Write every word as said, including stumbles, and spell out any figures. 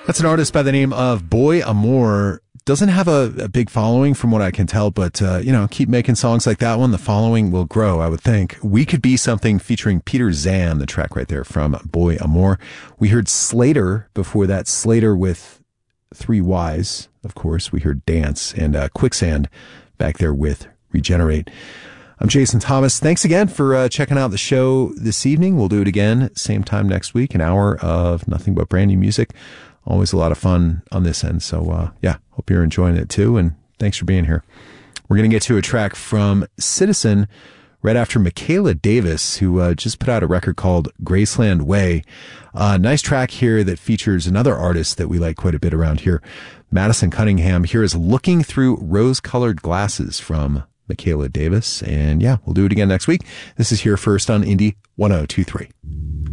That's an artist by the name of Boy Amor. Doesn't have a, a big following from what I can tell, but, uh, you know, keep making songs like that one. The following will grow, I would think. We Could Be Something featuring Peter Zan, the track right there from Boy Amor. We heard Slater before that, Slater with three Y's, of course. We heard Dance, and uh, Quicksand back there with Regenerate. I'm Jason Thomas. Thanks again for uh, checking out the show this evening. We'll do it again, same time next week, an hour of nothing but brand new music. Always a lot of fun on this end. So, uh, yeah, hope you're enjoying it too. And thanks for being here. We're going to get to a track from Citizen right after Michaela Davis, who uh, just put out a record called Graceland Way. Uh, nice track here that features another artist that we like quite a bit around here, Madison Cunningham. Here is Looking Through Rose-Colored Glasses from Michaela Davis. And yeah, we'll do it again next week. This is Here First on Indie one oh two three.